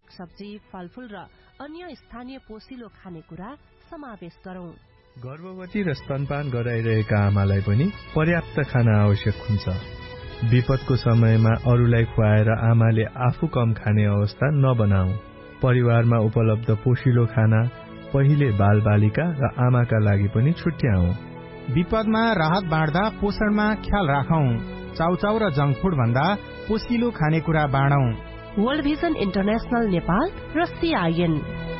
सागसब्जी, फलफूल र अन्य स्थानीय पोषिलो खानेकुरा समावेश गरौं। गर्भवती र स्तनपान गराइरहेका आमालाई पनि पर्याप्त खाना आवश्यक हुन्छ। विपदको समयमा अरूलाई खुवाएर आमाले आफू कम खाने अवस्था नबनाऊ। परिवारमा उपलब्ध पोषिलो खाना पहिले बालबालिका र आमाका लागि पनि छुट्याऊ। विपदमा राहत बाँड्दा पोषणमा ख्याल राखौं। चाउचाउ र जंक फूड भन्दा पोषिलो खानेकुरा बाँडौं। वर्ल्ड भिजन इन्टरनेशनल नेपाल र CIN।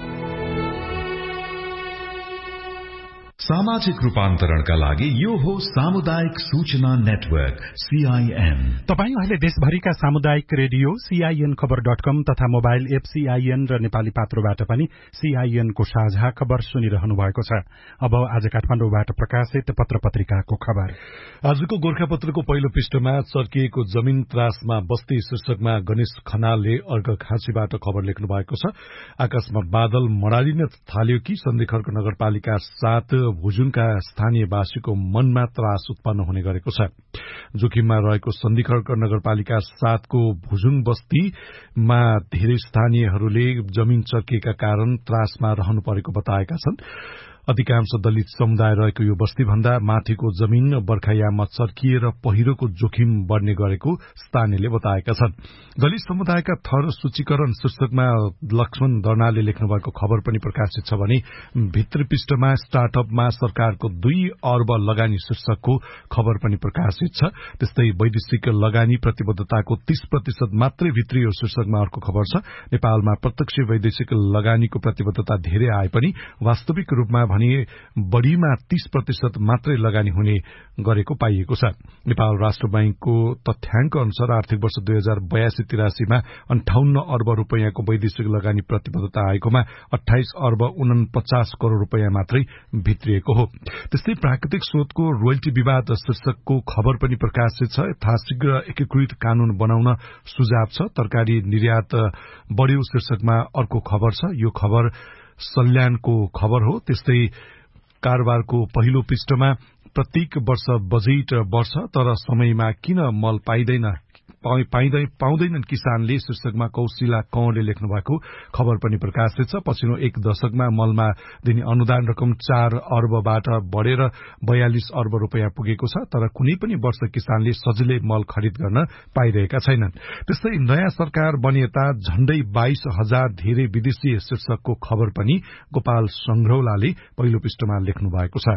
सामाजिक रूपान्तरणका लागि यो हो सामुदायिक सूचना नेटवर्क CIN। तपाई अहिले देशभरिका सामुदायिक रेडियो CIN खबर.com तथा मोबाइल एप CIN र नेपाली पात्रोबाट पनि CIN को साझा खबर सुनिरहनु भएको छ। अब आज काठमाडौँबाट प्रकाशित पत्र-पत्रिकाको खबर। आजको गोरखापत्रको पहिलो पृष्ठमा चर्किएको जमिन त्रासमा बस्ती शीर्षकमा गणेश खनालले अर्घखाँचीबाट खबर लेख्नु भएको छ। आकाशमा बादल मडारिन थाल्यो कि सन्धिखर्क नगरपालिका 7 भुजुङका स्थानीयवासीको मनमा त्रास उत्पन्न हुने गरेको छ। जोखिममा रहेको सन्धिखर्क नगरपालिका 7 को भुजुङ बस्तीमा धेरै स्थानीयहरूले जमिन चर्किएका कारण त्रासमा रहनु परेको बताएका छन्। अधिकांश दलित समुदाय रहेको यो बस्ती भन्दा माथिको जमिन बर्खायाममा चर्किएर पहिरोको जोखिम बढ्ने गरेको स्थानीयले बताएका छन्। दलित समुदायका थर सूचीकरण शीर्षकमा लक्ष्मण दर्नालले लेख्नु भएको खबर पनि प्रकाशित छ भने भित्री पृष्ठमा स्टार्टअपमा सरकारको 2 अर्ब लगानी शीर्षकको खबर पनि प्रकाशित छ। त्यस्तै वैदेशिक लगानी प्रतिबद्धताको 30% मात्रै भित्रियो शीर्षकमा अर्को खबर छ। नेपालमा प्रत्यक्ष वैदेशिक लगानीको प्रतिबद्धता धेरै आए पनि वास्तविक रूपमा भने बढ़ीमा 30% मात्रै लगानी हुने गरेको पाइएको छ। नेपाल राष्ट्र बैंकको तथ्याङ्क अनुसार आर्थिक वर्ष 2082-83 मा 58 अर्ब रुपैयाँको वैदेशिक लगानी प्रतिबद्धता आएकोमा 28 अर्ब 49 करोड़ रुपैयाँ मात्रै भित्रिएको हो। त्यस्तै प्राकृतिक स्रोतको रोयल्टी विवाद शीर्षकको खबर पनि प्रकाशित छ। यथाशीघ्र एकीकृत कानून बनाउन सुझाव छ। तरकारी निर्यात बढ्यो शीर्षकमा अर्को खबर छ। यो खबर सल्यानको खबर हो। त्यस्तै कारोबारको पहिलो पृष्ठमा प्रत्येक वर्ष बजेट वर्ष तर समयमा किन मल पाउँदैनन् किसानले शीर्षकमा कौशिला कंवरले लेख्नु भएको खबर पनि प्रकाशित छ। पछिल्लो 1 दशकमा मलमा दिने अनुदान रकम 4 अर्बबाट बढेर 42 अर्ब रुपैयाँ पुगेको छ। तर कुनै पनि वर्ष किसानले सजिलै मल खरिद गर्न पाइरहेका छैनन्। त्यस्तै नयाँ सरकार बनिएता झण्डै 22,000 धेरै विदेशी शीर्षकको खबर पनि गोपाल संघौलाले पहिलो पृष्ठमा लेख्नु भएको छ।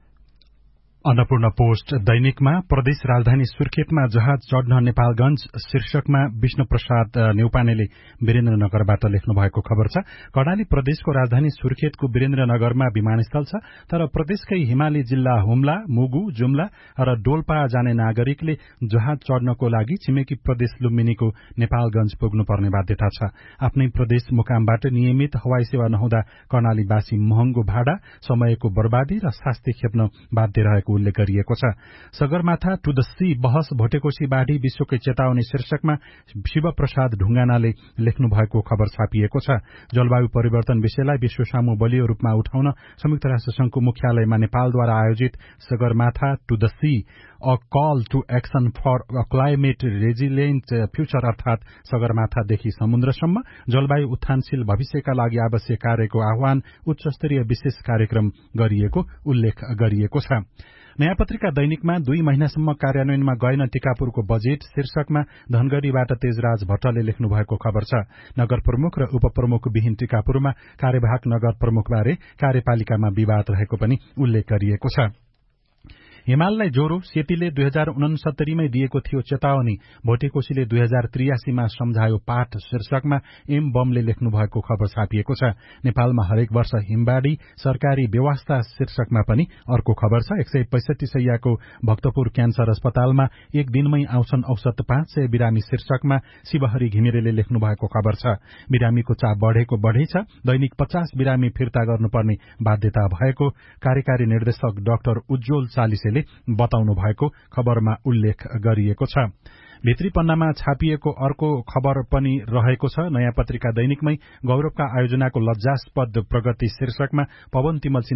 अन्नपूर्ण पोस्ट दैनिकमा प्रदेश राजधानी सुर्खेतमा जहाज चढ्न नेपालगंज शीर्षकमा विष्णु प्रसाद न्यौपानेले वीरेन्द्रनगरबाट लेख्नु भएको खबर छ। कर्णाली प्रदेशको राजधानी सुर्खेतको वीरेन्द्रनगरमा विमानस्थल छ। तर प्रदेशकै हिमाली जिल्ला हुम्ला, मुगु, जुम्ला र डोल्पा जाने नागरिकले जहाज चढ्नको लागि छिमेकी प्रदेश लुम्बिनीको नेपालगंज पुग्नुपर्ने बाध्यता छ। आफ्नै प्रदेश मुकामबाट नियमित हवाई सेवा नहुँदा कर्णालीवासी महँगो भाडा, समयको बर्बादी र शास्ति खेप्न बाध्य रहेको उल्लेख गरिएको छ। सगरमाथा टु द सी बहस भोटेकोशी बाढी विश्वकै चेतावनी शीर्षकमा शिवप्रसाद ढुङ्गानाले लेख्नु भएको खबर छापिएको छ। जलवायु परिवर्तन विषयलाई विश्व सामु बलियो रूपमा उठाउन संयुक्त राष्ट्र संघको मुख्यालयमा नेपालद्वारा आयोजित Sagarmatha to the C a call to action for a climate resilient future अर्थात सगरमाथादेखि समुद्रसम्म जलवायु उत्थानशील भविष्यका लागि आवश्यक कार्यको आह्वान उच्च स्तरीय विशेष कार्यक्रम गरिएको उल्लेख गरिएको छ। नयाँ पत्रिका दैनिकमा 2 महिनासम्म कार्यान्वयनमा गएन टिकापुरको बजेट शीर्षकमा धनगढ़ीबाट तेजराज भट्टले लेख्नु भएको खबर छ। नगर प्रमुख र उपप्रमुख विहीन टिकापुरमा कार्यवाहक नगर प्रमुखबारे कार्यपालिकामा विवाद रहेको पनि उल्लेख गरिएको छ। हिमाललाई ज्वरो सेतीले 2069 मै दिएको थियो चेतावनी, भोटेकोशीले 2083 मा सम्झायो पाठ शीर्षकमा एम बमले लेख्नु भएको खबर छापिएको छ। नेपालमा हरेक वर्ष हिमबाडी सरकारी व्यवस्था शीर्षकमा पनि अर्को खबर छ। 165 शैय्याको भक्तपुर क्यान्सर अस्पतालमा एक दिनमै आउँछन् औसत 500 बिरामी शीर्षकमा शिवहरी घिमिरेले लेख्नु भएको खबर छ। बिरामीको चाप बढेको बढै छ। दैनिक 50 बिरामी फिर्ता गर्नुपर्ने बाध्यता भएको कार्यकारी निर्देशक डाक्टर उज्जवल चालिसेले बताउनु भएको खबरमा उल्लेख गरिएको छ। भित्री पन्नामा छापिएको अर्को खबर पनि रहेको छ। नयाँ पत्रिका दैनिकमै गौरवका आयोजनाको लज्जास्पद प्रगति शीर्षकमा पवन तिमल